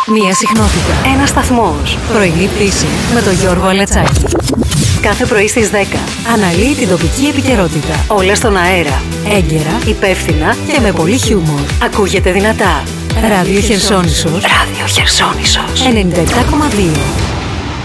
Μία συχνότητα. Ένας σταθμός. Πρωινή πτήση με τον Γιώργο Αλετσάκη. Κάθε πρωί στις 10. Αναλύει την τοπική επικαιρότητα. Όλα στον αέρα. Έγκαιρα, υπεύθυνα και με πολύ χιούμορ. Ακούγεται δυνατά. Ράδιο Χερσόνησος. Ράδιο Χερσόνησος. 97,2.